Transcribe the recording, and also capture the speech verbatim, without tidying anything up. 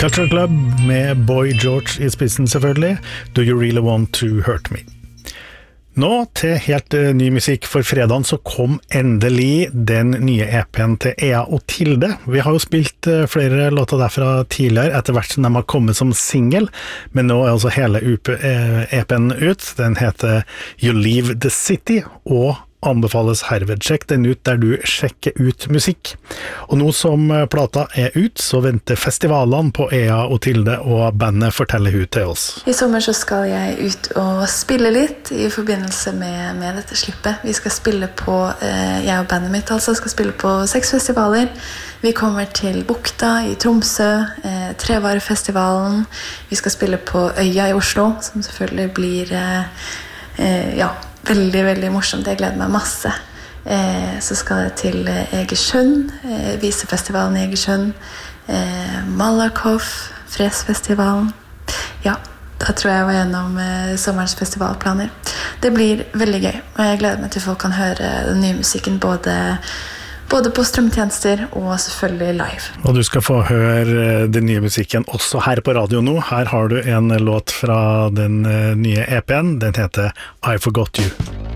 Culture Club med Boy George I spissen selvfølgelig. Do you really want to hurt me? Nå til helt uh, ny musikk for fredagen så kom endelig den nye E P'en til Ea og Tilde. Vi har jo spilt uh, flere låter derfra tidligere etter hvert som de har kommet som single, men nå er altså hele U P, uh, E P'en ut. Den heter You Leave the City og anbefales herved. Sjekk den ut der du sjekker ut musikk. Og nå som plata er ut, så venter festivalene på Ea og Tilde, og bandet forteller ut til oss. I sommer så skal jeg ut og spille litt i forbindelse med, med dette slippet. Vi skal spille på, eh, jeg og bandet mitt altså, skal spille på seks festivaler. Vi kommer til Bukta I Tromsø, eh, Trevarefestivalen. Vi skal spille på Øya I Oslo, som selvfølgelig blir eh, eh, ja, veldig, veldig morsomt. Jeg gleder meg masse. Eh, så skal jeg til eh, Egersund, eh, Visefestivalen I Egersund, eh, Malakoff, Fresfestivalen. Ja, da tror jeg jeg var gjennom eh, sommerens festivalplaner. Det blir veldig gøy, og jeg gleder meg til folk kan høre den nye musikken både, både på strømtjenester og selvfølgelig live. Og du skal få høre den nye musikken også her på radio nå. Her har du en låt fra den nye E P'en. Den heter I Forgot You.